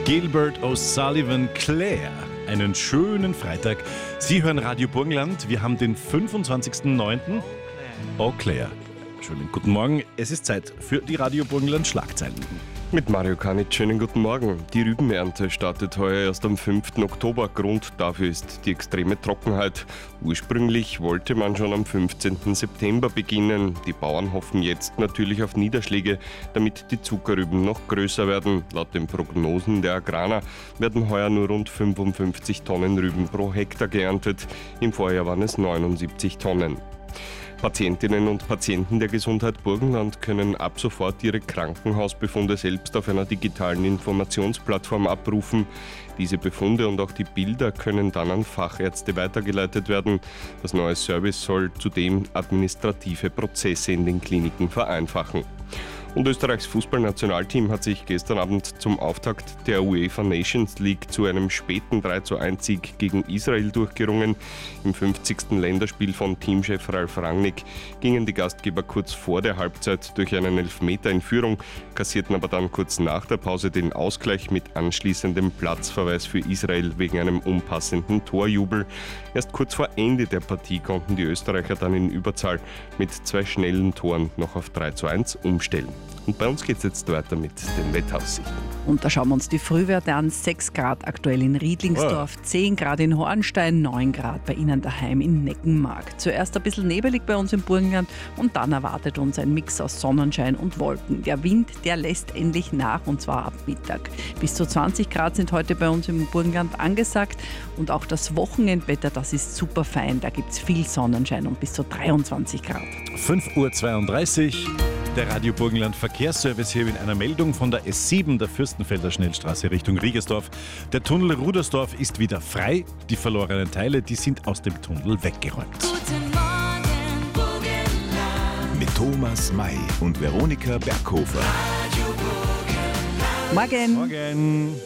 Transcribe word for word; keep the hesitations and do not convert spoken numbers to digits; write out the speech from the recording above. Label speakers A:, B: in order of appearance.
A: Gilbert O'Sullivan, Claire. Einen schönen Freitag. Sie hören Radio Burgenland. Wir haben den fünfundzwanzigsten neunten Oh, Claire. Schönen guten Morgen. Es ist Zeit für die Radio Burgenland Schlagzeilen.
B: Mit Mario Kanitsch, schönen guten Morgen. Die Rübenernte startet heuer erst am fünften Oktober. Grund dafür ist die extreme Trockenheit. Ursprünglich wollte man schon am fünfzehnten September beginnen. Die Bauern hoffen jetzt natürlich auf Niederschläge, damit die Zuckerrüben noch größer werden. Laut den Prognosen der Agrana werden heuer nur rund fünfundfünfzig Tonnen Rüben pro Hektar geerntet. Im Vorjahr waren es neunundsiebzig Tonnen. Patientinnen und Patienten der Gesundheit Burgenland können ab sofort ihre Krankenhausbefunde selbst auf einer digitalen Informationsplattform abrufen. Diese Befunde und auch die Bilder können dann an Fachärzte weitergeleitet werden. Das neue Service soll zudem administrative Prozesse in den Kliniken vereinfachen. Und Österreichs Fußballnationalteam hat sich gestern Abend zum Auftakt der UEFA Nations League zu einem späten drei zu eins Sieg gegen Israel durchgerungen. Im fünfzigsten Länderspiel von Teamchef Ralf Rangnick gingen die Gastgeber kurz vor der Halbzeit durch einen Elfmeter in Führung, kassierten aber dann kurz nach der Pause den Ausgleich mit anschließendem Platzverweis für Israel wegen einem unpassenden Torjubel. Erst kurz vor Ende der Partie konnten die Österreicher dann in Überzahl mit zwei schnellen Toren noch auf drei zu eins umstellen. Und bei uns geht es jetzt weiter mit den Wetteraussichten.
C: Und da schauen wir uns die Frühwerte an. sechs Grad aktuell in Riedlingsdorf, oh. zehn Grad in Hornstein, neun Grad bei Ihnen daheim in Neckenmark. Zuerst ein bisschen nebelig bei uns im Burgenland und dann erwartet uns ein Mix aus Sonnenschein und Wolken. Der Wind, der lässt endlich nach und zwar ab Mittag. Bis zu zwanzig Grad sind heute bei uns im Burgenland angesagt und auch das Wochenendwetter, das ist super fein. Da gibt es viel Sonnenschein und bis zu dreiundzwanzig Grad.
A: fünf Uhr zweiunddreißig. Der Radio Burgenland Verkehrsservice hier mit einer Meldung von der S sieben der Fürstenfelder Schnellstraße Richtung Riegersdorf. Der Tunnel Rudersdorf ist wieder frei. Die verlorenen Teile, die sind aus dem Tunnel weggeräumt.
D: Guten Morgen, Burgenland.
E: Mit Thomas May und Veronika Berghofer.
C: Morgen.
A: Morgen.